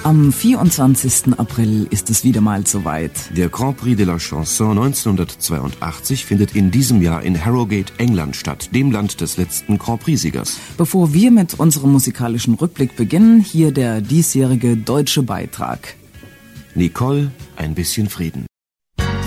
Am 24. April ist es wieder mal soweit. Der Grand Prix de la Chanson 1982 findet in diesem Jahr in Harrogate, England statt, dem Land des letzten Grand Prix-Siegers. Bevor wir mit unserem musikalischen Rückblick beginnen, hier der diesjährige deutsche Beitrag. Nicole, ein bisschen Frieden.